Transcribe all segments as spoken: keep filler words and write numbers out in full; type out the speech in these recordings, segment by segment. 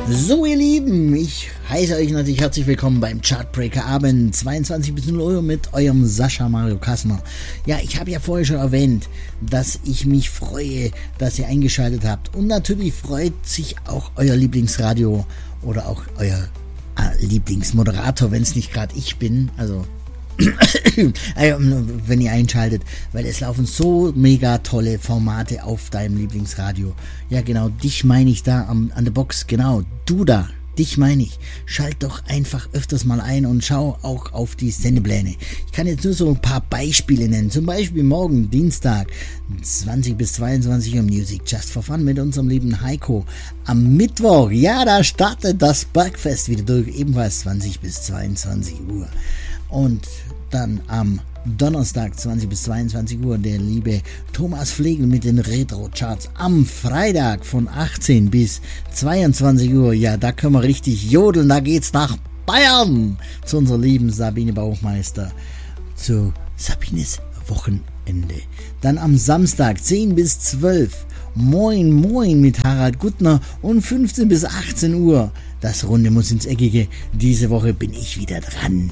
So ihr Lieben, ich heiße euch natürlich herzlich willkommen beim Chartbreaker Abend zweiundzwanzig bis null Uhr mit eurem Sascha Mario Kassner. Ja, ich habe ja vorher schon erwähnt, dass ich mich freue, dass ihr eingeschaltet habt, und natürlich freut sich auch euer Lieblingsradio oder auch euer äh, Lieblingsmoderator, wenn es nicht gerade ich bin, also wenn ihr einschaltet, weil es laufen so mega tolle Formate auf deinem Lieblingsradio. Ja genau, dich meine ich da am, an der Box, genau, du da, dich meine ich. Schalt doch einfach öfters mal ein und schau auch auf die Sendepläne. Ich kann jetzt nur so ein paar Beispiele nennen, zum Beispiel morgen Dienstag zwanzig bis zweiundzwanzig Uhr Music Just for Fun mit unserem lieben Heiko. Am Mittwoch, ja, da startet das Bergfest wieder durch, ebenfalls zwanzig bis zweiundzwanzig Uhr. Und dann am Donnerstag zwanzig bis zweiundzwanzig Uhr der liebe Thomas Flegel mit den Retro-Charts. Am Freitag von achtzehn bis zweiundzwanzig Uhr, ja, da können wir richtig jodeln, da geht's nach Bayern zu unserer lieben Sabine Bauchmeister, zu Sabines Wochenende. Dann am Samstag zehn bis zwölf Moin Moin mit Harald Guttner und fünfzehn bis achtzehn Uhr das Runde muss ins Eckige. Diese Woche bin ich wieder dran.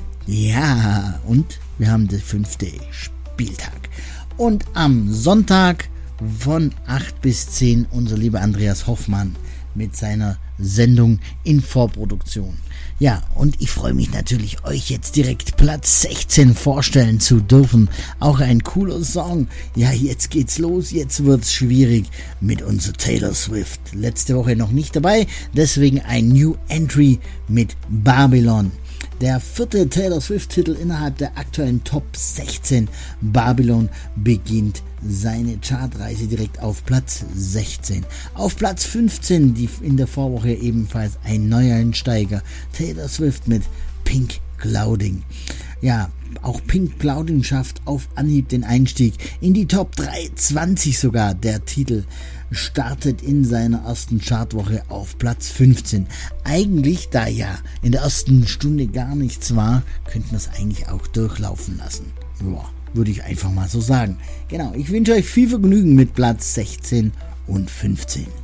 Ja, und wir haben den fünften Spieltag. Und am Sonntag von acht bis zehn unser lieber Andreas Hoffmann mit seiner Sendung in Vorproduktion. Ja, und ich freue mich natürlich, euch jetzt direkt Platz sechzehn vorstellen zu dürfen. Auch ein cooler Song. Ja, jetzt geht's los, jetzt wird's schwierig mit unserer Taylor Swift. Letzte Woche noch nicht dabei, deswegen ein New Entry mit Babylon. Der vierte Taylor Swift-Titel innerhalb der aktuellen Top sechzehn. Babylon beginnt seine Chartreise direkt auf Platz sechzehn. Auf Platz fünfzehn, die in der Vorwoche ebenfalls ein neuer Einsteiger. Taylor Swift mit Pink Clouding. Ja, auch Pink Clouding schafft auf Anhieb den Einstieg in die Top dreihundertzwanzig sogar. Der Titel startet in seiner ersten Chartwoche auf Platz fünfzehn. Eigentlich, da ja in der ersten Stunde gar nichts war, könnten wir es eigentlich auch durchlaufen lassen. Ja, würde ich einfach mal so sagen. Genau, ich wünsche euch viel Vergnügen mit Platz sechzehn und fünfzehn.